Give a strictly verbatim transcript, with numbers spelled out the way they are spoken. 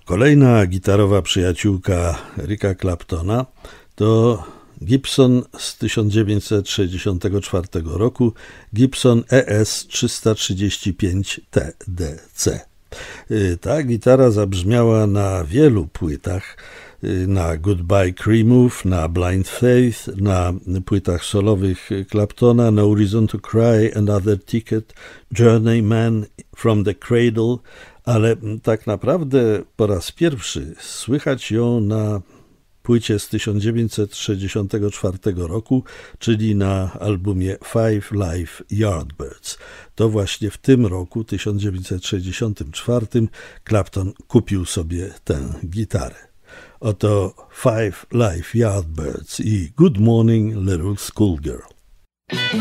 Kolejna gitarowa przyjaciółka Erika Claptona to Gibson z tysiąc dziewięćset sześćdziesiątego czwartego roku, Gibson E S trzysta trzydzieści pięć T D C. Ta gitara zabrzmiała na wielu płytach, na Goodbye Cremove, na Blind Faith, na płytach solowych Claptona, No Reason to Cry, Another Ticket, Journeyman, From the Cradle, ale tak naprawdę po raz pierwszy słychać ją na płycie z tysiąc dziewięćset sześćdziesiątego czwartego roku, czyli na albumie Five Live Yardbirds. To właśnie w tym roku, tysiąc dziewięćset sześćdziesiątym czwartym, Clapton kupił sobie tę gitarę. Oto Five Live Yardbirds i Good Morning Little Schoolgirl.